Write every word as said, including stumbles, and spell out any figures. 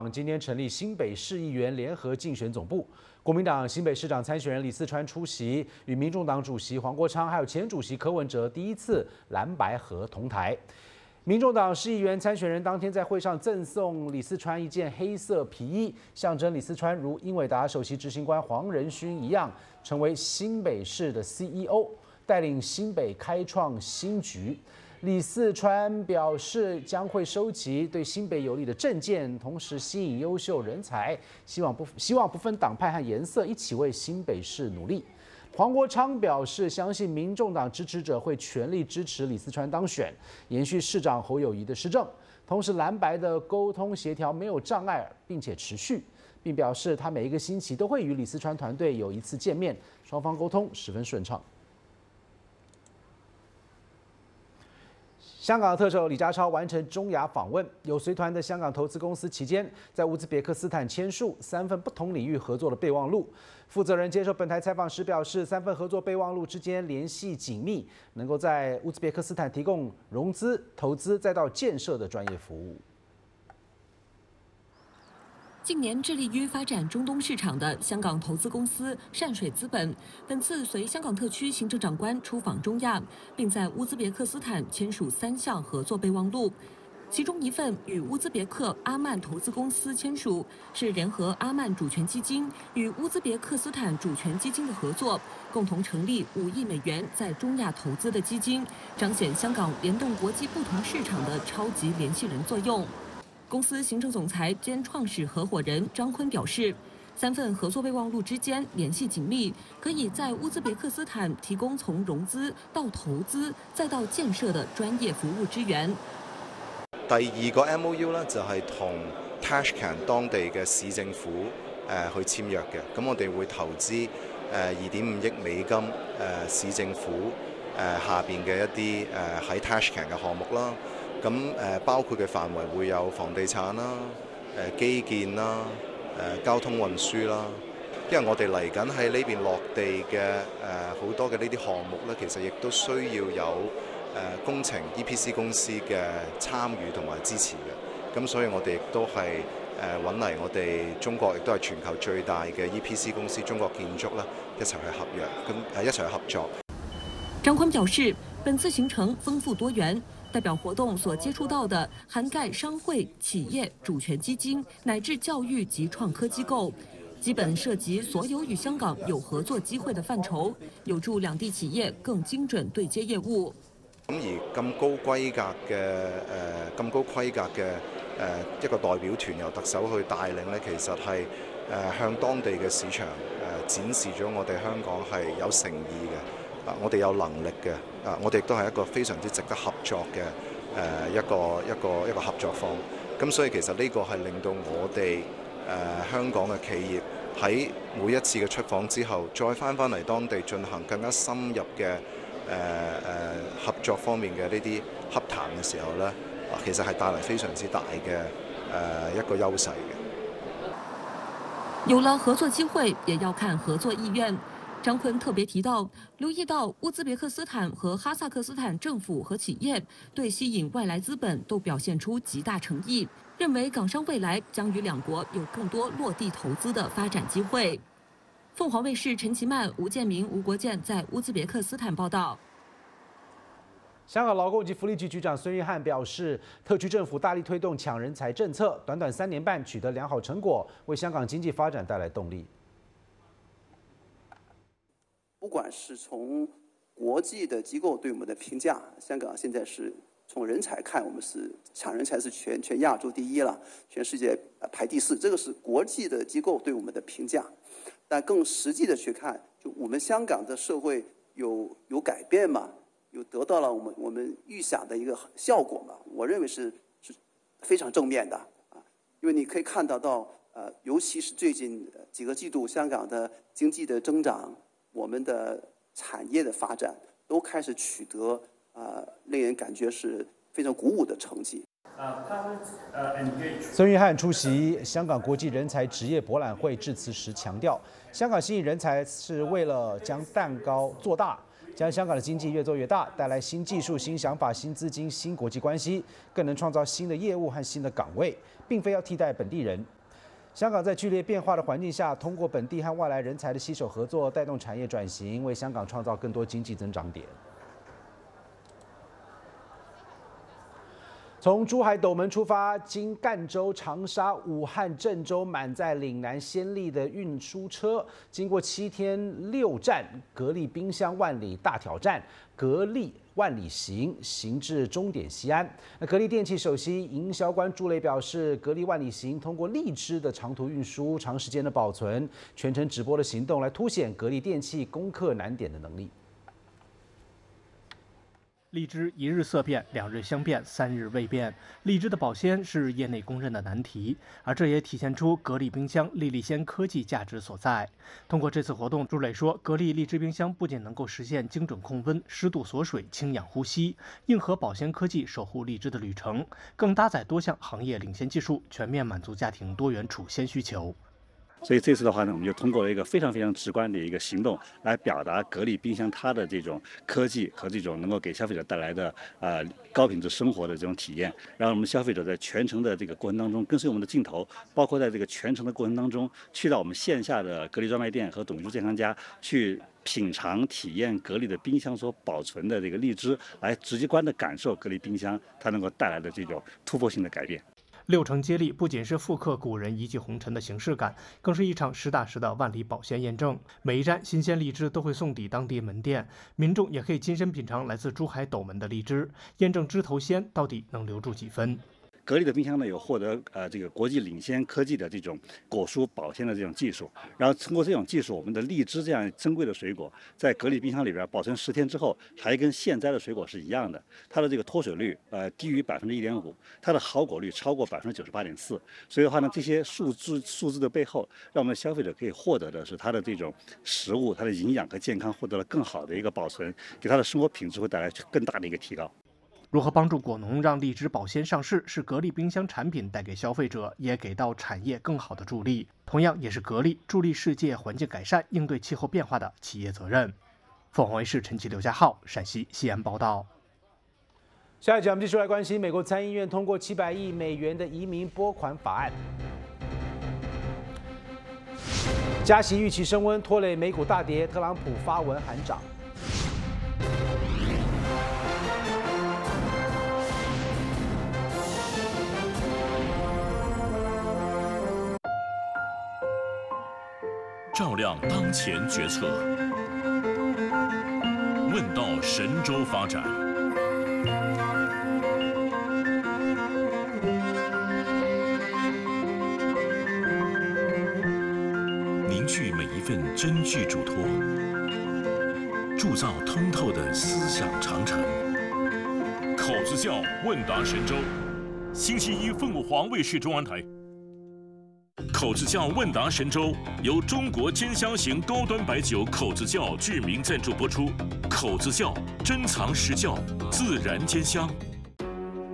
今天成立新北市议员联合竞选总部，国民党新北市长参选人李四川出席，与民众党主席黄国昌还有前主席柯文哲第一次蓝白合同台。民众党市议员参选人当天在会上赠送李四川一件黑色皮衣，象征李四川如英伟达首席执行官黄仁勋一样，成为新北市的 C E O， 带领新北开创新局。 李四川表示，将会收集对新北有利的政见，同时吸引优秀人才，希望不希望不分党派和颜色，一起为新北市努力。黄国昌表示，相信民众党支持者会全力支持李四川当选，延续市长侯友宜的施政。同时，蓝白的沟通协调没有障碍，并且持续，并表示他每一个星期都会与李四川团队有一次见面，双方沟通十分顺畅。 香港特首李家超完成中亚访问，有随团的香港投资公司期间，在乌兹别克斯坦签署三份不同领域合作的备忘录。负责人接受本台采访时表示，三份合作备忘录之间联系紧密，能够在乌兹别克斯坦提供融资、投资再到建设的专业服务。 近年致力于发展中东市场的香港投资公司善水资本，本次随香港特区行政长官出访中亚，并在乌兹别克斯坦签署三项合作备忘录。其中一份与乌兹别克阿曼投资公司签署，是联合阿曼主权基金与乌兹别克斯坦主权基金的合作，共同成立五亿美元在中亚投资的基金，彰显香港联动国际不同市场的超级联系人作用。 公司行政总裁兼创始合伙人张坤表示，三份合作备忘录之间联系紧密，可以在乌兹别克斯坦提供从融资到投资再到建设的专業服務支援。 第二個 M O U 咧就係同 Tashkent 當地嘅市政府誒去簽約嘅，咁我哋會投資誒二點五億美金誒市政府誒下邊嘅一啲誒喺 Tashkent 嘅項目啦。 咁誒包括嘅範圍會有房地產啦、誒基建啦、誒交通運輸啦，因為我哋嚟緊喺呢邊落地嘅誒好多嘅呢啲項目咧，其實亦都需要有誒工程 E P C 公司嘅參與同埋支持嘅，咁所以我哋亦都係誒揾嚟我哋中國亦都係全球最大嘅 E P C 公司中國建築啦，一齊去合約，咁誒一齊去合作。 張坤表示，本次行程豐富多元。 代表活動所接觸到的，涵蓋商會、企業、主權基金乃至教育及創科機構，基本涉及所有與香港有合作機會的範疇，有助兩地企業更精準對接業務。 咁而咁高規格嘅誒咁高規格嘅誒一個代表團由特首去帶領咧，其實係誒向當地嘅市場誒展示咗我哋香港係有誠意嘅。 啊！我哋有能力嘅，啊！我哋亦都係一個非常之值得合作嘅誒一個一個一個合作方。咁所以其實呢個係令到我哋誒香港嘅企業喺每一次嘅出訪之後，再翻翻嚟當地進行更加深入嘅誒誒合作方面嘅呢啲洽談嘅時候咧，啊，其實係帶嚟非常之大嘅誒一個優勢嘅。 有了合作機會，也要看合作意願。 張坤特別提到，留意到烏茲別克斯坦和哈薩克斯坦政府和企業對吸引外來資本都表現出極大誠意，認為港商未來將與兩國有更多落地投資的發展機會。鳳凰衛視陳其邁、吳建明、吳國健在烏茲別克斯坦報道。 香港勞工及福利局局長孫玉菡表示，特區政府大力推動搶人才政策，短短三年半取得良好成果，為香港經濟發展帶來動力。 不管是從國際的機構對我們的評價，香港現在是從人才看，我們是搶人才是全全亞洲第一了，全世界排第四。這個是國際的機構對我們的評價，但更實際的去看，就我們香港的社會有有改變嘛，有得到了我們我們預想的一個效果嘛？我認為是是非常正面的啊，因為你可以看得到，呃，尤其是最近幾個季度香港的經濟的增長。 我們的產業的發展都開始取得啊、呃，令人感覺是非常鼓舞的成績。 孫玉菡出席香港國際人才職業博覽會致辭時強調，香港吸引人才是為了將蛋糕做大， 将香港的经济越做越大，带来新技术、新想法、新资金、新国际关系，更能创造新的业务和新的岗位，并非要替代本地人。香港在剧烈变化的环境下，通过本地和外来人才的携手合作，带动产业转型，为香港创造更多经济增长点。从珠海斗门出发，经赣州、长沙、武汉、郑州，满载岭南鲜丽的运输车，经过七天六站，格力冰箱万里大挑战，格力万里行行至终点西安。那格力电器首席营销官朱雷表示，格力万里行通过荔枝的长途运输、长时间的保存、全程直播的行动，来凸显格力电器攻克难点的能力。 荔枝一日色变，两日香变，三日未变。荔枝的保鲜是业内公认的难题，而这也体现出格力冰箱粒粒鲜科技价值所在。通过这次活动，朱磊说，格力荔枝冰箱不仅能够实现精准控温、湿度锁水、清氧呼吸，硬核保鲜科技守护荔枝的旅程，更搭载多项行业领先技术，全面满足家庭多元储鲜需求。 所以这次的话呢，我们就通过了一个非常非常直观的一个行动，来表达格力冰箱它的这种科技和这种能够给消费者带来的呃高品质生活的这种体验，让我们消费者在全程的这个过程当中跟随我们的镜头，包括在这个全程的过程当中，去到我们线下的格力专卖店和董玉珠健康家去品尝体验格力的冰箱所保存的这个荔枝，来直观的感受格力冰箱它能够带来的这种突破性的改变。 六成接力不仅是复刻古人一骑红尘的形式感，更是一场实打实的万里保鲜验证。每一站新鲜荔枝都会送抵当地门店，民众也可以亲身品尝来自珠海斗门的荔枝，验证枝头鲜到底能留住几分。 格力的冰箱呢，有获得呃这个国际领先科技的这种果蔬保鲜的这种技术，然后通过这种技术，我们的荔枝这样珍贵的水果，在格力冰箱里边保存十天之后，还跟现摘的水果是一样的，它的这个脱水率呃低于百分之一点五，它的好果率超过百分之九十八点四。所以的话呢，这些数字数字的背后，让我们的消费者可以获得的是它的这种食物，它的营养和健康获得了更好的一个保存，给它的生活品质会带来更大的一个提高。 如何帮助果农让荔枝保鲜上市，是格力冰箱产品带给消费者，也给到产业更好的助力。同样，也是格力助力世界环境改善、应对气候变化的企业责任。凤凰卫视陈奇、刘家浩，陕西西安报道。 下一集我们继续来关心美国参议院通过七百亿美元的移民拨款法案，加息预期升温，拖累美股大跌，特朗普发文喊涨。 照亮当前决策，问道神州发展。凝聚每一份真挚嘱托，铸造通透的思想长城。口子窖问答神州，星期一凤凰卫视中文台。口子窖问答神州由中国尖香型高端白酒口子窖巨名赞助播出。口子窖珍藏实窖，自然尖香。